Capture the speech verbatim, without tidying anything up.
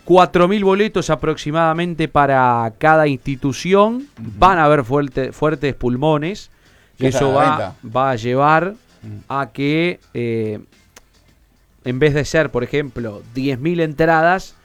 cuatro mil boletos aproximadamente para cada institución. Uh-huh. Van a haber fuerte, fuertes pulmones. Que eso va, va a llevar uh-huh. a que, eh, en vez de ser, por ejemplo, diez mil entradas,